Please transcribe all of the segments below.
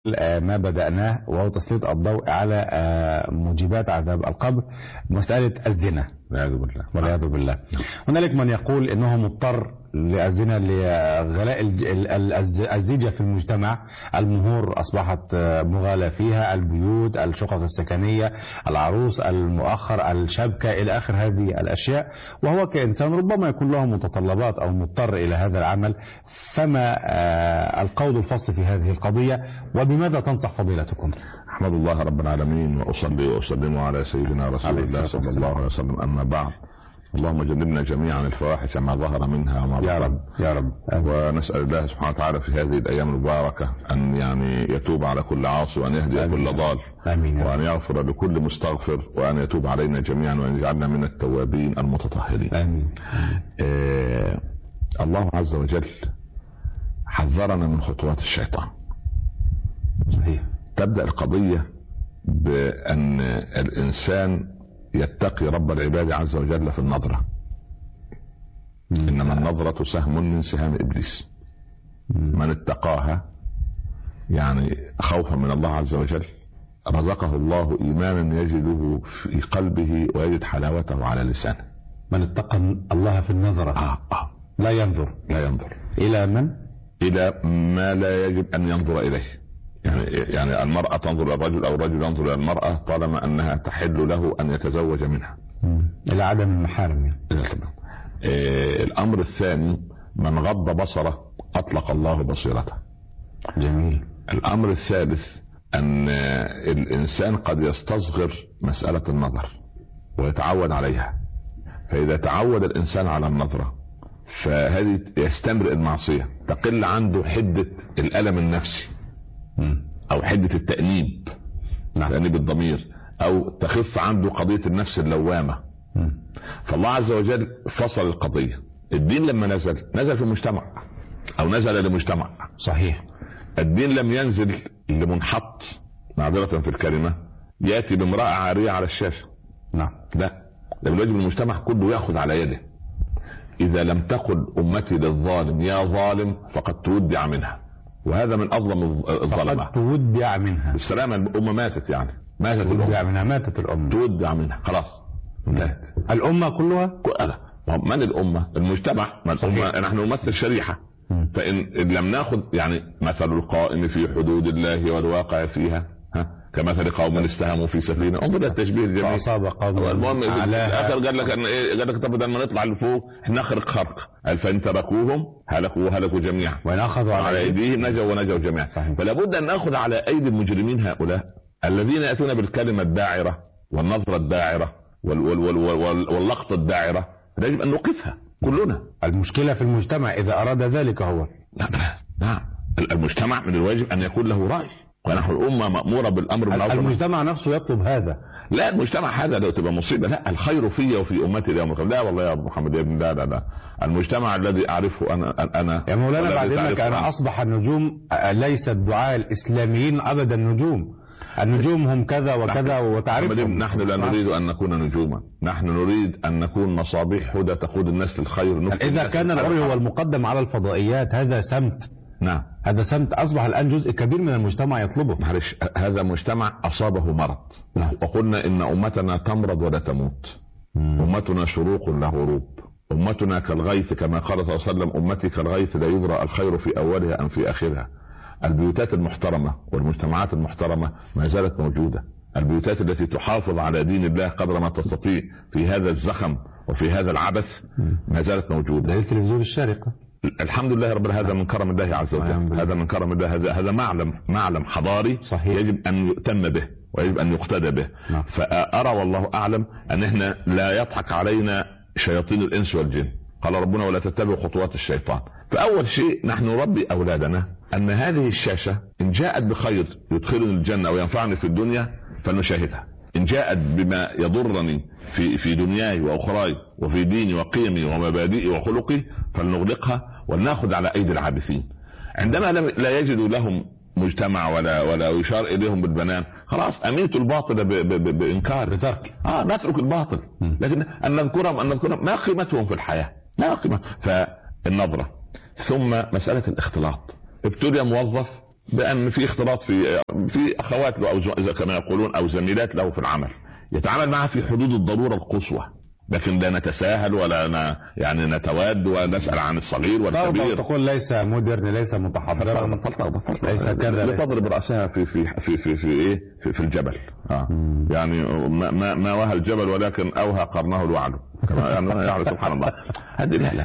ما بدأناه وهو تسليط الضوء على موجبات عذاب القبر، مسألة الزنا والعياذ بالله. هنالك من يقول انه مضطر للزنا لغلاء الزيجة في المجتمع، المهور اصبحت مغالى فيها، البيوت، الشقق السكنية، العروس، المؤخر، الشبكة الى اخر هذه الاشياء، وهو كإنسان ربما يكون له متطلبات او مضطر الى هذا العمل. فما القول الفصل في هذه القضية، وبماذا تنصح فضيلتكم؟ أحمد الله رب العالمين وأصلي وأسلم على سيدنا رسول الله صلى الله عليه وسلم. أما بعد، اللهم جنبنا جميعا الفواحش ما ظهر منها وما بطن يا رب يا رب. ونسأل الله سبحانه وتعالى في هذه الأيام المباركة أن يتوب على كل عاصي، وأن يهدي كل ضال، وأن يغفر لكل مستغفر، وأن يتوب علينا جميعا، وأن يجعلنا من التوابين المتطهرين. آمين. الله عز وجل حذرنا من خطوات الشيطان. صحيح. تبدأ القضية بأن الإنسان يتقي رب العباد عز وجل في النظرة. إنما النظرة سهم من سهام إبليس. من اتقاها يعني خوفا من الله عز وجل رزقه الله إيمانا يجده في قلبه ويجد حلاوته على لسانه. من اتقى الله في النظرة لا ينظر إلى من؟ إلى ما لا يجب أن ينظر إليه. يعني المرأة تنظر إلى الرجل أو الرجل ينظر إلى المرأة طالما أنها تحل له أن يتزوج منها. إلى عدم المحارم. الأمر الثاني، من غض بصره أطلق الله بصيرته. جميل. الأمر الثالث، أن الإنسان قد يستصغر مسألة النظر ويتعود عليها، فإذا تعود الإنسان على النظرة فهذه يستمر المعصية، تقل عنده حدة الألم النفسي او حدة التأنيب، تأنيب الضمير، او تخف عنده قضية النفس اللوامة. فالله عز وجل فصل القضية. الدين لما نزل في المجتمع او نزل لمجتمع. صحيح. الدين لم ينزل لمنحط، معذرة في الكلمة، يأتي بامرأة عارية على الشاشة. لا، يجب المجتمع كله يأخذ على يده. اذا لم تقل امتي للظالم يا ظالم فقد تودع منها، وهذا من اظلم الظلمة. فقد تودع منها بالسلامة. الامة ماتت، يعني ماتت تودع منها، ماتت الامة، تودع منها، خلاص انتهت. الامة كلها. من الامة؟ المجتمع. ما الامة؟ نحن نمثل شريحة. فان لم ناخذ، يعني مثل القائم في حدود الله والواقع فيها كمثل قوم استهموا في سفينة. انظر التشبيه الجميل. فأصاب قوم المهم علىها. قال لك قال لك طب لما نطلع لفوق نخرق خرق، فان تركوهم هلكوا جميعا، وان اخذوا على ايديهم نجوا جميعا. فلا بد ان ناخذ على ايدي المجرمين هؤلاء الذين ياتون بالكلمة الداعرة والنظرة الداعرة واللقطة الداعرة. يجب ان نوقفها كلنا. المشكلة في المجتمع اذا اراد ذلك هو. نعم. المجتمع من الواجب ان يكون له رأي، ونحن الأمة مأمورة بالأمر بالمعروف. المجتمع نفسه يطلب هذا. لا، المجتمع هذا لو تبقى مصيبة. لا، الخير في وفي أمتي اليوم. لا والله يا محمد يا ابن، لا المجتمع الذي أعرفه أنا يا مولانا بعد ذلك أنا أصبح النجوم ليس الدعاء الإسلاميين أبدا النجوم هم كذا وكذا وتعرفهم. نحن لا نريد أن نكون نجوما، نحن نريد أن نكون مصابيح هدى تقود الناس للخير. إذا كان العري هو المقدم على الفضائيات، هذا سمت. نعم، هذا سمت أصبح الآن جزء كبير من المجتمع يطلبه. معلش، هذا مجتمع أصابه مرض. وقلنا إن أمتنا تمرض ولا تموت. أمتنا شروق لا غروب. أمتنا كالغيث، كما قال صلى الله عليه وسلم: أمتي كالغيث لا يدرى الخير في أولها أم في آخرها. البيوتات المحترمة والمجتمعات المحترمة ما زالت موجودة. البيوتات التي تحافظ على دين الله قدر ما تستطيع في هذا الزخم وفي هذا العبث ما زالت موجودة. ده التلفزيون الشارقة. الحمد لله رب العالمين. هذا من كرم الله عز وجل. هذا من كرم الله. هذا معلم حضاري. صحيح. يجب أن يؤتم به ويجب أن يقتدى به. فأرى والله أعلم أن احنا لا يضحك علينا شياطين الإنس والجن. قال ربنا: ولا تتبعوا خطوات الشيطان. فأول شيء نحن نربي أولادنا أن هذه الشاشة إن جاءت بخير يدخلني الجنة وينفعني في الدنيا فلنشاهدها. إن جاءت بما يضرني في دنياي وأخراي وفي ديني وقيمي ومبادئي وخلقي فلنغلقها ونأخذ على أيدي العابثين. عندما لا يجدوا لهم مجتمع ولا يشار إليهم بالبنان، خلاص أميتوا الباطل بإنكار، بترك. نترك الباطل. لكن أن نذكرهم ما قيمتهم في الحياة، لا قيمة. فالنظرة. ثم مسألة الاختلاط. ابتدى موظف بان في اختلاط في اخوات له او كما يقولون او زميلات له في العمل، يتعامل معها في حدود الضروره القصوى، لكن لا نتساهل ولا يعني نتواد ونسال عن الصغير والكبير. تقول ليس مودرن، ليس متحضرا، ليس كذا، لتضرب راسها في الجبل. يعني ما وهى الجبل ولكن اوهى قرنه الوعل، يعني سبحان الله. هذه لا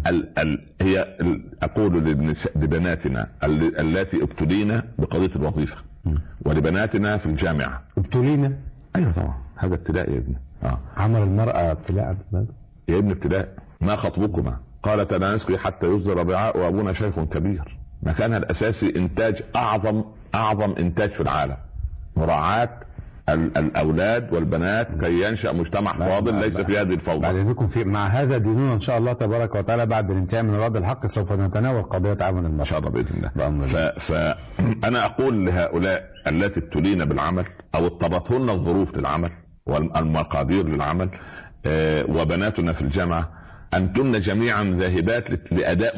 هي اقول لبناتنا اللاتي ابتلينا بقضيه الوظيفه، ولبناتنا في الجامعه. ابتلينا؟ ايوه طبعا، هذا ابتلاء يا ابني. عمل المرأة ابتلاء يا ابن ابتلاء. ما خطبكما؟ قالت لا نسقي حتى يصدر الرعاء وابونا شيخ كبير. مكانها الاساسي انتاج اعظم انتاج في العالم، مراعاة الاولاد والبنات كي ينشأ مجتمع فاضل ليس في هذه الفوضى. بعد ذلك مع هذا ديننا ان شاء الله تبارك وتعالى بعد الانتهاء من رد الحق سوف نتناول قضية عمل المرأة ان شاء الله باذن الله. فانا اقول لهؤلاء التي ابتلين بالعمل او اضطرتهن الظروف للعمل والمقادير للعمل، وبناتنا في الجامعة، أنتن جميعا ذاهبات لأداء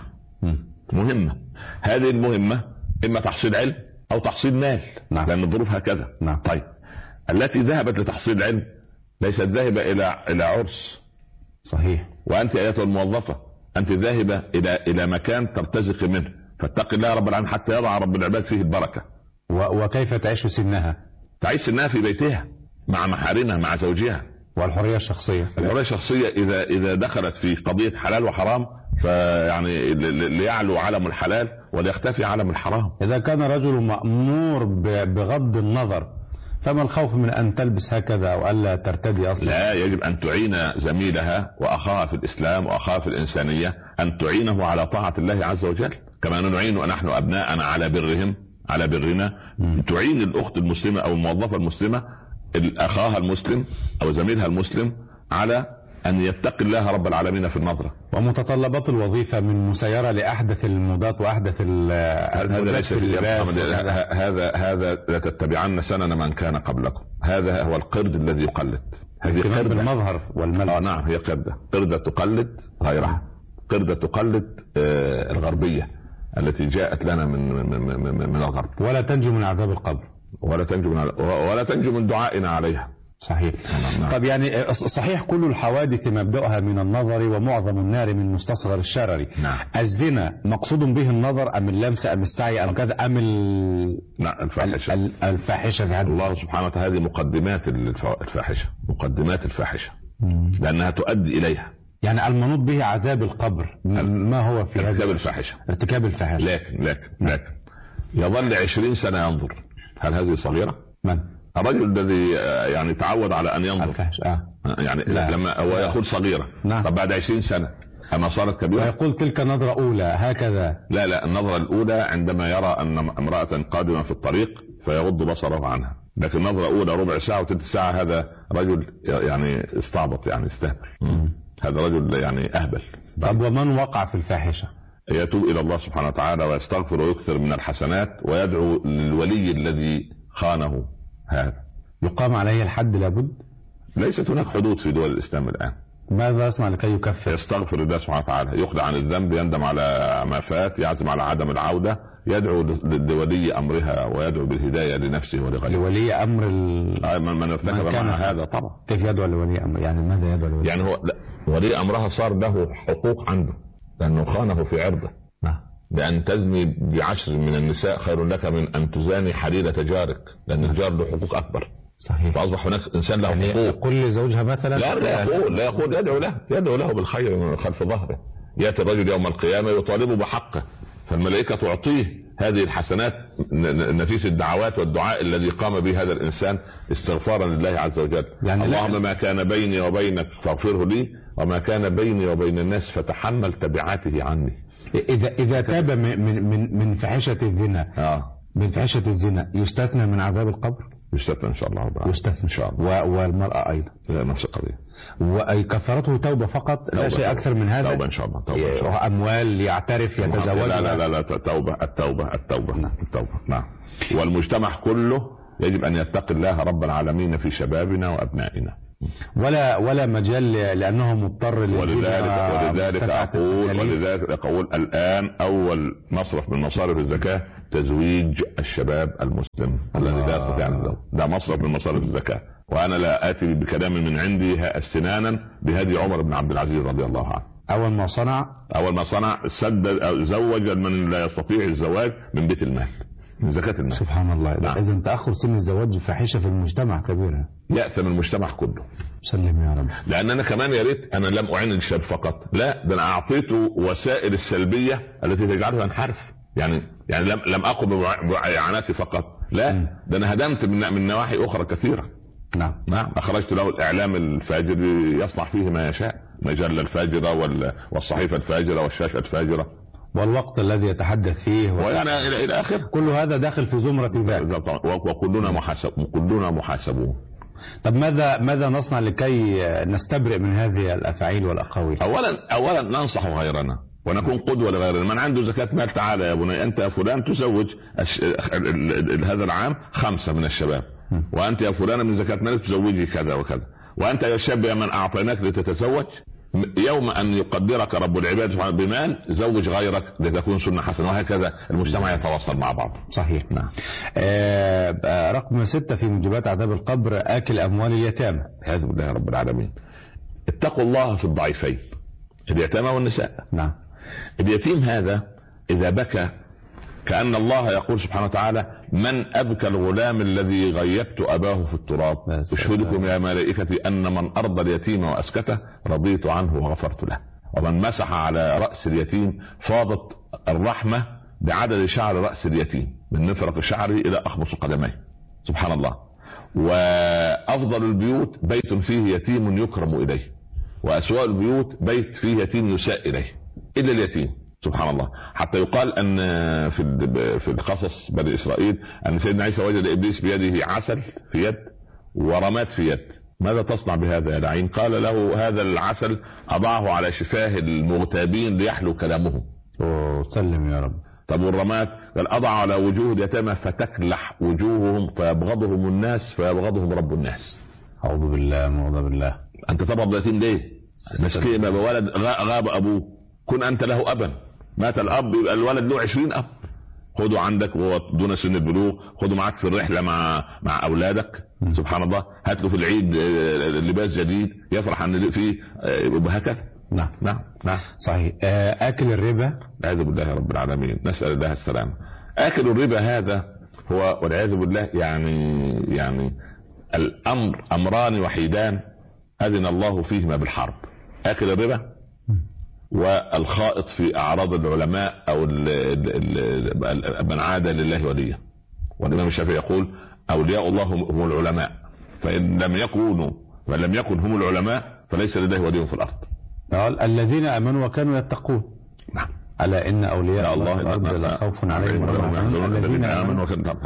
مهمة. هذه المهمة إما تحصيل علم أو تحصيل مال. نعم. لأن الظروف هكذا. نعم. طيب التي ذهبت لتحصيل علم ليست ذاهبة إلى عرس. صحيح. وأنت أيتها الموظفة أنت ذاهبة إلى مكان ترتزق منه، فاتق الله رب العالمين حتى يضع رب العباد فيه البركة. وكيف تعيش سنها؟ تعيش سنها في بيتها مع محارمها مع زوجها. والحرية الشخصية. الحرية الشخصية إذا دخلت في قضية حلال وحرام فيعني ليعلو علم الحلال وليختفي علم الحرام. إذا كان رجل مأمور بغض النظر فما الخوف من أن تلبس هكذا أو ألا ترتدي أصلا؟ لا، يجب أن تعين زميلها وأخاها في الإسلام وأخاها في الإنسانية، أن تعينه على طاعة الله عز وجل كما نعين نحن أبناءنا على برنا. تعين الأخت المسلمة أو الموظفة المسلمة أخاها المسلم أو زميلها المسلم على أن يتقي الله رب العالمين في النظرة. ومتطلبات الوظيفة من مسيرة لأحدث الموضات وأحدث هذا ليس في اللباس. هذا لا تتبعن سنن من كان قبلكم. هذا هو القرد الذي يقلد. هذه قردة بالمظهر والملبس. نعم، هي قردة تقلد غيرها، قردة تقلد الغربية التي جاءت لنا من الغرب. ولا تنجو من عذاب القبر ولا تنجو من دعائنا عليها. صحيح. طب يعني صحيح كل الحوادث مبدأها من النظر ومعظم النار من مستصغر الشرر. نعم. الزنا مقصود به النظر أم اللمس أم السعي أم كذا أم الفاحشة في هذا؟ الله سبحانه وتعالى هذه مقدمات الفاحشة لأنها تؤدي إليها. يعني المنوط به عذاب القبر ما هو في ارتكاب الفاحشة. لكن يظل 20 سنة ينظر. هل هذه صغيرة؟ من؟ الرجل الذي يعني تعود على أن ينظر يعني لا. لما هو يقول صغيرة. نعم. طب بعد 20 سنة أما صارت كبيرة؟ ويقول تلك نظرة أولى هكذا. لا، النظرة الأولى عندما يرى أن امرأة قادمة في الطريق فيغض بصره عنها، لكن نظرة أولى ربع ساعة وثلث ساعة هذا رجل يعني استعبط، يعني استهبل. هذا رجل يعني أهبل. طب ومن وقع في الفاحشة؟ يتوب إلى الله سبحانه وتعالى ويستغفر ويكثر من الحسنات ويدعو للولي الذي خانه. هذا يقام عليه الحد لابد؟ ليست هناك حدود في دول الإسلام الآن. ماذا يصنع لكي يكفر؟ يستغفر الله سبحانه وتعالى، يخلع عن الذنب، يندم على ما فات، يعزم على عدم العودة، يدعو لولي أمرها ويدعو بالهداية لنفسه ولغيره. لولي أمر من ارتكب مع هذا طبعا. كيف يدعو لولي أمر؟ يعني ماذا يدعو لولي؟ يعني هو ولي أمرها صار له حقوق عنده لأنه خانه في عرضه. بأن تزني ب10 من النساء خير لك من أن تزاني حليلة جارك، لأن الجار له حقوق أكبر. صحيح. فأصبح هناك إنسان له يعني حقوق. يقول لزوجها مثلا لا يقول يدعو له بالخير من خلف ظهره. يأتي الرجل يوم القيامة يطالبه بحقه فالملائكة تعطيه هذه الحسنات نفيس الدعوات والدعاء الذي قام به هذا الإنسان استغفارا لله عز وجل. يعني اللهم ما كان بيني وبينك فاغفره لي وما كان بيني وبين الناس فتحمل تبعاته عني. إذا تاب من فحشة الزنا من فحشة الزنا يستثنى من عذاب القبر؟ يستثنى إن شاء الله. يستثنى إن شاء الله. والمرأة أيضا نفس القضية. وكفرته توبة فقط لا شيء أكثر من هذا؟ توبة إن شاء الله. أموال يعترف يتزوج؟ لا التوبة. نعم. والمجتمع كله يجب أن يتقي الله رب العالمين في شبابنا وأبنائنا. ولا مجال لأنه مضطر. ولذلك أقول الآن أول مصرف من مصارف الزكاة تزويج الشباب المسلم الذي لا يستطيع ان يتزوج. ده مصرف من مصارف الزكاه، وانا لا اتي بكلام من عندي استنانا بهدي عمر بن عبد العزيز رضي الله عنه. اول ما صنع زوج من لا يستطيع الزواج من بيت المال، من زكاه المال. سبحان الله. اذا تاخر سن الزواج فاحشه في المجتمع كبيره، يأثم المجتمع كله. سلم يا رب. لان انا كمان يا ريت انا لم اعين الشاب فقط، لا ده انا اعطيته وسائل السلبيه التي تجعله ينحرف. يعني لم اقم باعاناتي فقط، لا ده انا هدمت من نواحي اخرى كثيره. نعم اخرجت له الاعلام الفاجر يصنع فيه ما يشاء، المجله الفاجره والصحيفه الفاجره والشاشه الفاجره والوقت الذي يتحدث فيه ويعني الى اخره. كل هذا داخل في زمره ذلك، وكلنا محاسبون. طب ماذا نصنع لكي نستبرئ من هذه الافاعيل والاقاويل؟ اولا ننصح غيرنا ونكون قدوه لغيرنا. من عنده زكاه مال تعالى يا بني انت يا فلان تزوج هذا العام 5 من الشباب، وانت يا فلان من زكاه مالك تزوجي كذا وكذا، وانت يا شاب يا من اعطيناك لتتزوج يوم ان يقدرك رب العباد بمال زوج غيرك لتكون سنه حسنه، وهكذا المجتمع يتواصل مع بعض. صحيح. نعم. رقم 6 في موجبات عذاب القبر اكل اموال اليتامى. هذا بالله رب العالمين. اتقوا الله في الضعيفين اليتامى والنساء. نعم. اليتيم هذا اذا بكى كأن الله يقول سبحانه وتعالى من أبكى الغلام الذي غيبت أباه في التراب أشهدكم يا ملائكتي أن من أرضى اليتيم وأسكته رضيت عنه وغفرت له. ومن مسح على رأس اليتيم فاضت الرحمة بعدد شعر رأس اليتيم من مفرق شعره إلى أخمص قدميه. سبحان الله. وأفضل البيوت بيت فيه يتيم يكرم إليه، وأسوأ البيوت بيت فيه يتيم يساء إليه إلا اليتيم. سبحان الله. حتى يقال ان في القصص بني اسرائيل ان سيدنا عيسى وجد ابليس بيده عسل في يد ورماد في يد. ماذا تصنع بهذا يا لعين؟ قال له هذا العسل اضعه على شفاه المغتابين ليحلو كلامهم. سلم يا رب. طب والرماد؟ قال اضع على وجوه اليتامى فتكلح وجوههم فيبغضهم الناس فيبغضهم رب الناس. اعوذ بالله. انت تبغض اليتيم ليه؟ مسكين ولد غاب ابوه، كن انت له ابا، مات الاب يبقى الولد له 20 اب. خده عندك وهو دون سن البلوغ، خده معاك في الرحله مع اولادك. سبحان الله. هات له في العيد لباس جديد يفرح ان فيه، وهكذا. نعم صحيح. اكل الربا والعياذ بالله رب العالمين، نسال الله السلامه. اكل الربا هذا هو والعياذ بالله يعني الامر امران وحيدان اذن الله فيهما بالحرب: اكل الربا والخائط في اعراض العلماء او من عاد لله وليا. والامام الشافعي يقول اولياء الله هم العلماء، فان لم يكن هم العلماء فليس لله ولي في الارض. الذين امنوا وكانوا يتقون. نعم. الا ان اولياء الله لا خوف عليهم ولا هم يحزنون الذين امنوا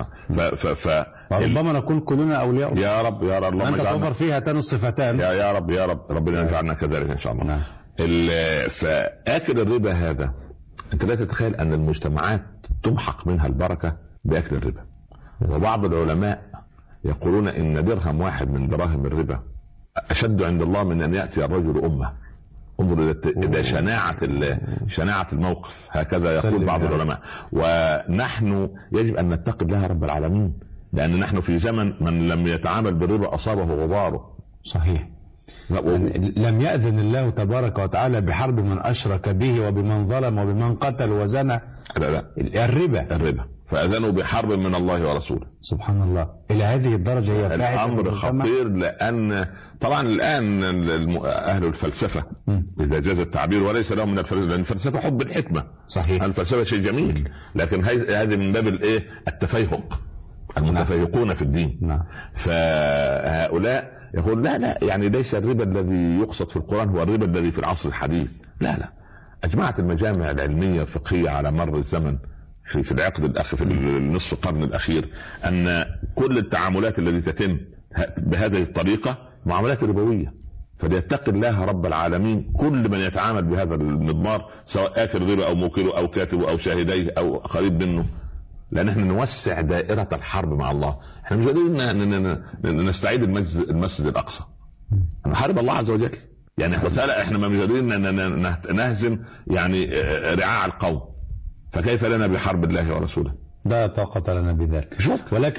ربما نكون كلنا اولياء. يا رب الله انت توفر فيها هاتان الصفتان. يا رب ربنا يجعلنا كذلك ان شاء الله. نعم. فاكل الربا هذا انت لا تتخيل ان المجتمعات تمحق منها البركه باكل الربا. وبعض العلماء يقولون ان درهم واحد من دراهم الربا اشد عند الله من ان ياتي الرجل امه. انظر الى شناعه الموقف. هكذا يقول بعض العلماء. ونحن يجب ان نتقي الله رب العالمين، لان نحن في زمن من لم يتعامل بالربا اصابه غباره. صحيح. لم يأذن الله تبارك وتعالى بحرب من أشرك به وبمن ظلم وبمن قتل وزنى. لا. الربا فأذنوا بحرب من الله ورسوله. سبحان الله. إلى هذه الدرجة هي الأمر خطير. لأن طبعا الآن أهل الفلسفة إذا جاز التعبير وليس لهم من الفلسفة، لأن الفلسفة حب الحكمة. صحيح. الفلسفة شيء جميل، لكن هذه من باب التفيهق. المتفيهقون في الدين. نعم. فهؤلاء يقول لا يعني ليس الربا الذي يقصد في القرآن هو الربا الذي في العصر الحديث. لا. أجمعت المجامع العلمية الفقهية على مر الزمن في العقد في النصف القرن الأخير أن كل التعاملات التي تتم بهذه الطريقة معاملات ربوية. فليتقي الله رب العالمين كل من يتعامل بهذا المضمار، سواء آكل ربا أو موكله أو كاتبه أو شاهديه أو قريب منه. لأن احنا نوسع دائرة الحرب مع الله. احنا مش قادرين نستعيد المسجد الأقصى، نحارب الله عز وجل. يعني احنا ما مش قادرين نهزم يعني رعاع القوم، فكيف لنا بحرب الله ورسوله؟ لا طاقة لنا بذلك. ولكن